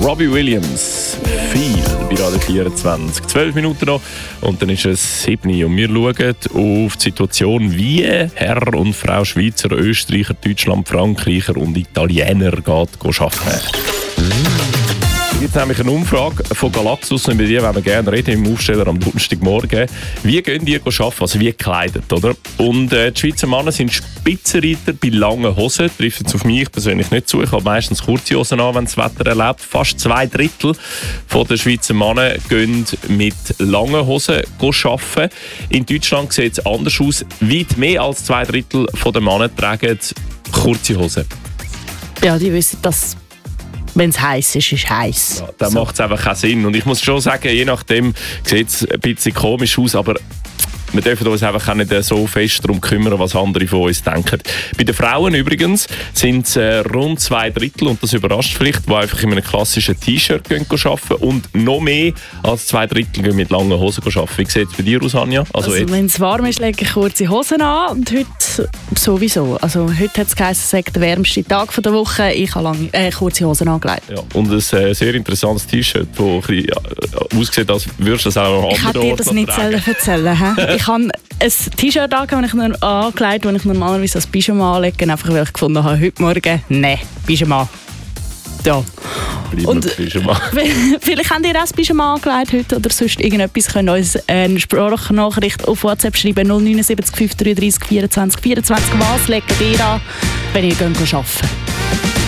Robbie Williams. Viel bei Radio 24. 12 Minuten noch und dann ist es 7 Uhr. Und wir schauen auf die Situation, wie Herr und Frau Schweizer, Österreicher, Deutschland, Frankreicher und Italiener arbeiten. Es gibt nämlich eine Umfrage von Galaxus, und bei dir wollen wir gerne reden im Aufsteller am Donnerstagmorgen. Wie gehen ihr arbeiten? Also wie gekleidet, oder? Und die Schweizer Männer sind Spitzenreiter bei langen Hosen. Das trifft jetzt auf mich persönlich nicht zu. Ich habe meistens kurze Hosen an, wenn das Wetter erlaubt. Fast 2/3 der Schweizer Männer gehen mit langen Hosen arbeiten. In Deutschland sieht es anders aus. Weit mehr als 2/3 der Männer tragen kurze Hosen. Ja, die wissen, dass wenn es heiß ist, ist es heiß. Ja, dann macht es einfach keinen Sinn. Und ich muss schon sagen, je nachdem sieht es ein bisschen komisch aus, aber wir dürfen uns einfach auch nicht so fest darum kümmern, was andere von uns denken. Bei den Frauen übrigens sind es rund 2/3, und das überrascht vielleicht, die einfach in einem klassischen T-Shirt arbeiten, und noch mehr als 2/3 gehen mit langen Hosen arbeiten. Wie sieht es bei dir aus, Anja? Also wenn es warm ist, lege ich kurze Hosen an, und heute sowieso. Also heute hat es geheißen, es sei der wärmste Tag der Woche. Ich habe kurze Hosen angelegt. Ja, und ein sehr interessantes T-Shirt, das ein bisschen aussieht, als würdest du das auch am anderen Ort Ich hätte dir das nicht erzählen. Ich habe ein T-Shirt angelegt, das ich normalerweise als Pyjama anlege, einfach weil ich gefunden habe, heute Morgen, nein, Pyjama. Ja. Und Pyjama. Vielleicht habt ihr auch das Pyjama angelegt heute oder sonst irgendetwas. Könnt uns eine Sprachnachricht auf WhatsApp schreiben, 079 533 24 24. Was legt ihr an, wenn ihr arbeiten geht?